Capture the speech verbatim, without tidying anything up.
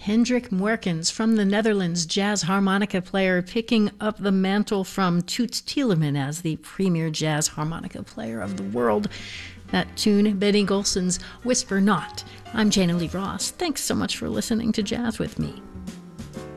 Hendrik Moorkens from the Netherlands, jazz harmonica player, picking up the mantle from Toots Thielemans as the premier jazz harmonica player of the world. That tune, Benny Golson's Whisper Not. I'm Jana Lee Ross. Thanks so much for listening to Jazz with me.